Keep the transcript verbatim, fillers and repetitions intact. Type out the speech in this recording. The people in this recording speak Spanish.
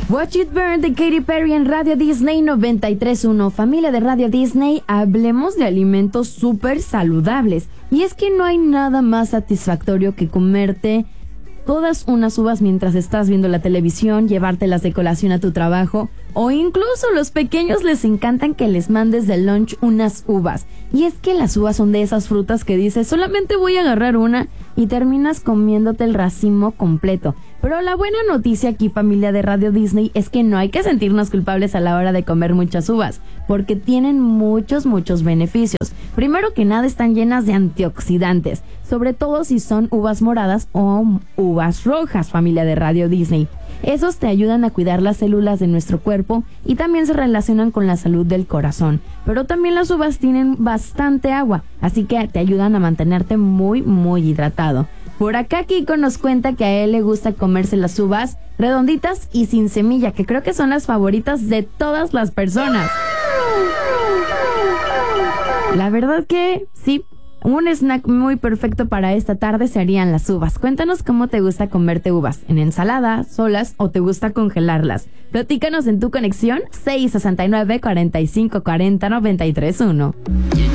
Watch It Burn de Katy Perry en Radio Disney noventa y tres punto uno. Familia de Radio Disney, hablemos de alimentos súper saludables. Y es que no hay nada más satisfactorio que comerte todas unas uvas mientras estás viendo la televisión, llevártelas de colación a tu trabajo, o incluso los pequeños les encantan que les mandes de lunch unas uvas. Y es que las uvas son de esas frutas que dices, solamente voy a agarrar una, y terminas comiéndote el racimo completo. Pero la buena noticia aquí, familia de Radio Disney, es que no hay que sentirnos culpables a la hora de comer muchas uvas, porque tienen muchos, muchos beneficios. Primero que nada, están llenas de antioxidantes, sobre todo si son uvas moradas o uvas rojas, familia de Radio Disney. Esos te ayudan a cuidar las células de nuestro cuerpo y también se relacionan con la salud del corazón. Pero también las uvas tienen bastante agua, así que te ayudan a mantenerte muy, muy hidratado. Por acá Kiko nos cuenta que a él le gusta comerse las uvas redonditas y sin semilla, que creo que son las favoritas de todas las personas. La verdad que sí, un snack muy perfecto para esta tarde serían las uvas. Cuéntanos cómo te gusta comerte uvas, en ensalada, solas o te gusta congelarlas. Platícanos en tu conexión seis sesenta y nueve, cuarenta y cinco cuarenta, noventa y tres uno.